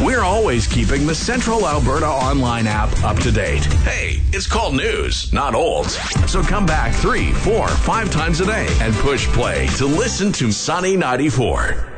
We're always keeping the Central Alberta online app up to date. Hey, it's called news, not old. So come back 3, 4, 5 times a day and push play to listen to Sunny 94.